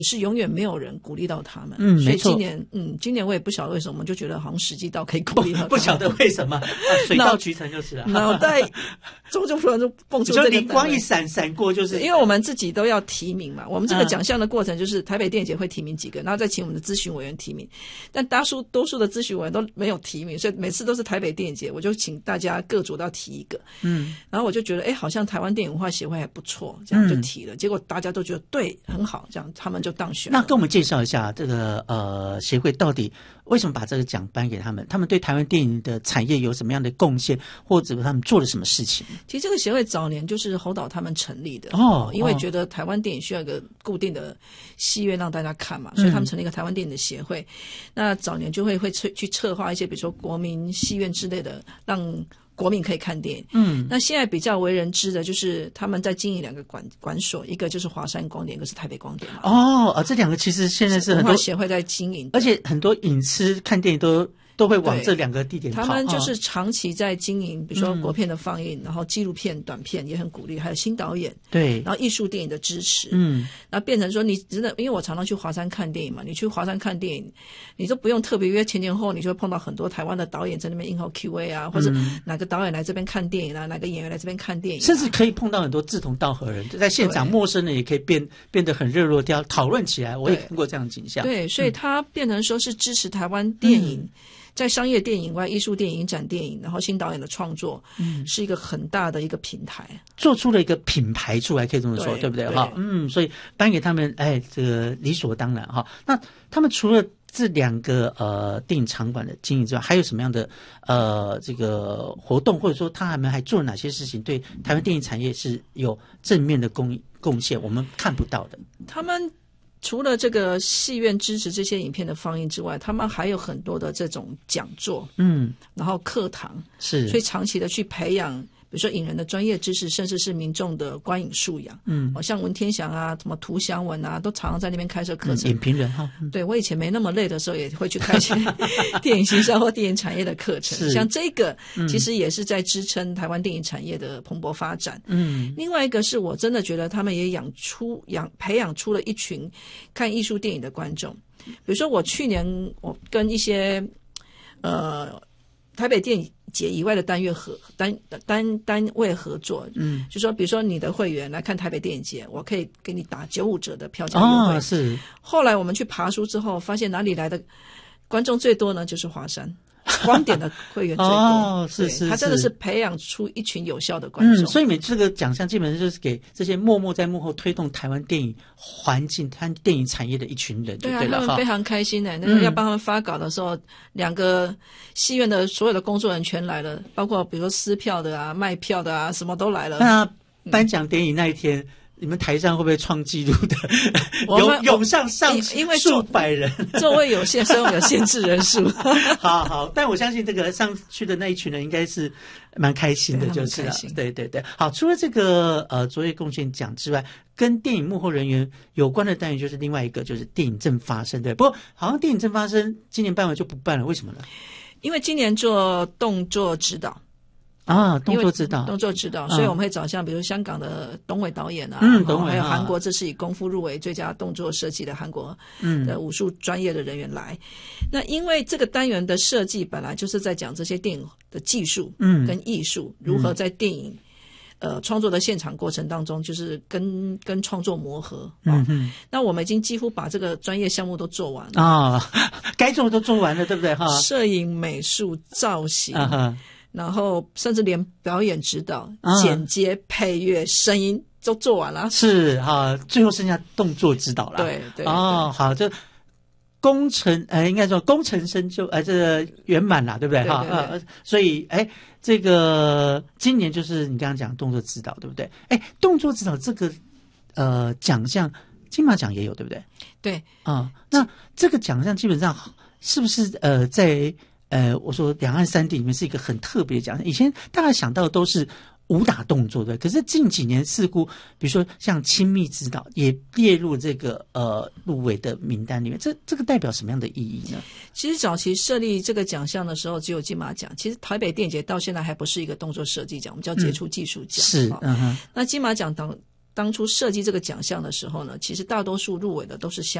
是永远没有人鼓励到他们。 没错。 所以今年我也不晓得为什么，我就觉得好像时机到可以鼓励到他们。 不晓得为什么，水到渠成就是了。 脑袋中突然就蹦出这个， 灵光一闪过，就是因为我们自己都要提名嘛。我们这个奖项的过程就是台北电影节会提名几个，然后再请我们的咨询委员提名。但多数的咨询委员都没有提名，所以每次都是台北电影节，我就请大家各组都要提一个。然后我就觉得好像台湾电影文化协会还不错，这样就提了。结果大家都觉得对，很好，这样他们就当选了。 那跟我们介绍一下这个协会到底为什么把这个奖颁给他们？他们对台湾电影的产业有什么样的贡献，或者他们做了什么事情？ 其实这个协会早年就是侯导他们成立的因为觉得台湾电影需要一个固定的戏院让大家看嘛，所以他们成立一个台湾电影的协会。那早年就会去策划一些比如说国民戏院之类的，让国民可以看电影。那现在比较为人知的就是他们在经营2个馆所，一个就是华山光点，一个是台北光点。 这2个其实现在是很多文化协会在经营， 而且很多影痴看电影都会往这2个地点跑。 他们就是长期在经营，比如说国片的放映，然后纪录片、短片也很鼓励，还有新导演， 对， 然后艺术电影的支持。那变成说你真的，因为我常常去华山看电影嘛，你去华山看电影，你都不用特别约前后，你就会碰到很多台湾的导演在那边映后 Q&A 啊，或者哪个导演来这边看电影啊，哪个演员来这边看电影， 甚至可以碰到很多志同道合人，在现场陌生人也可以变得很热络，讨论起来。我也看过这样的景象。 对，所以它变成说是支持台湾电影。在商业电影外，艺术电影、影展电影，然后新导演的创作，是一个很大的一个平台， 做出了一个品牌出来，可以这么说，对不对？所以颁给他们，这个理所当然哈。那他们除了这2个电影场馆的经营之外，还有什么样的这个活动，或者说他们还做了哪些事情，对台湾电影产业是有正面的贡献，我们看不到的？ 他们除了这个戏院支持这些影片的放映之外，他们还有很多的这种讲座，然后课堂， 是， 所以长期的去培养，比如说影人的专业知识，甚至是民众的观影素养。像文天祥啊，什么涂祥文啊，都常常在那边开设课程。 影评人哈， 对，我以前没那么累的时候，也会去开一些电影行销或电影产业的课程。像这个，其实也是在支撑台湾电影产业的蓬勃发展。另外一个是我真的觉得他们也培养出了一群看艺术电影的观众。比如说我去年我跟一些台北电影节以外的单位合作，就说比如说你的会员来看台北电影节，我可以给你打95折的票价优惠。 是。后来我们去爬书之后，发现哪里来的观众最多呢？就是华山光点的会员最多。 是， 他真的是培养出一群有效的观众。 所以每次这个奖项基本上就是给这些默默在幕后推动台湾电影环境、台湾电影产业的一群人就对了。 对啊，他们非常开心的。那个要帮他们发稿的时候，2个戏院的所有的工作人员全来了，包括比如说撕票的啊、卖票的啊，什么都来了。 那颁奖典礼那一天，你们台上会不会创纪录的？涌上因为数百人， 座位有限，所以我们有限制人数。 好，但我相信这个上去的那一群人应该是蛮开心的，就是了。对。好，除了这个卓越贡献奖之外，跟电影幕后人员有关的单元就是另外一个，就是电影正发生。对，不过好像电影正发生今年办完就不办了，为什么呢？ 因为今年做动作指导。 动作指导， 所以我们会找像比如香港的董伟导演啊，还有韩国这次以功夫入围最佳动作设计的韩国的武术专业的人员来。那因为这个单元的设计本来就是在讲这些电影的技术跟艺术如何在电影创作的现场过程当中，就是跟创作磨合。那我们已经几乎把这个专业项目都做完了该做的都做完了，对不对？ 摄影、美术、造型。然后甚至连表演指导、剪接、配乐、声音都做完了。是最后剩下动作指导了。 对。 好，这工程应该说功成身就这个圆满了，对不对？ 对。 所以这个今年就是你刚刚讲动作指导，对不对？动作指导这个奖项金马奖也有，对不对？ 对。 那这个奖项基本上是不是在我说两岸三地里面是一个很特别的奖项，以前大家想到的都是武打动作的，可是近几年似乎比如说像亲密指导也列入这个入围的名单里面，这个代表什么样的意义呢？ 其实早期设立这个奖项的时候只有金马奖，其实台北电影节到现在还不是一个动作设计奖，我们叫杰出技术奖。 是。 那金马奖当初设计这个奖项的时候呢，其实大多数入围的都是